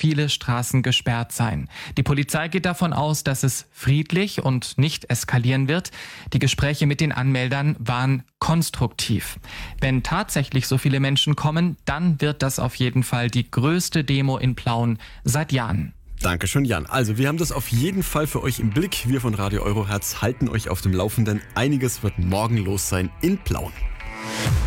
viele Straßen gesperrt sein. Die Polizei geht davon aus, dass es friedlich und nicht eskalieren wird. Die Gespräche mit den Anmeldern waren konstruktiv. Wenn tatsächlich so viele Menschen kommen, dann wird das auf jeden Fall die größte Demo in Plauen seit Jahren. Dankeschön, Jan. Also, wir haben das auf jeden Fall für euch im Blick. Wir von Radio Eurohertz halten euch auf dem Laufenden. Einiges wird morgen los sein in Plauen.